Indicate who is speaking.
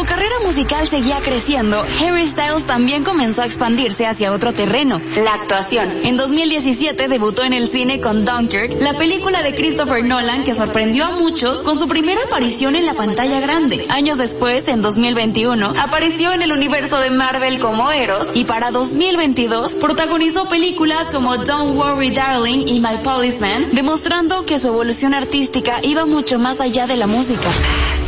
Speaker 1: su carrera musical seguía creciendo, Harry Styles también comenzó a expandirse hacia otro terreno, la actuación. En 2017 debutó en el cine con Dunkirk, la película de Christopher Nolan que sorprendió a muchos con su primera aparición en la pantalla grande. Años después, en 2021, apareció en el universo de Marvel como Eros y para 2022 protagonizó películas como Don't Worry Darling y My Policeman, demostrando que su evolución artística iba mucho más allá de la música.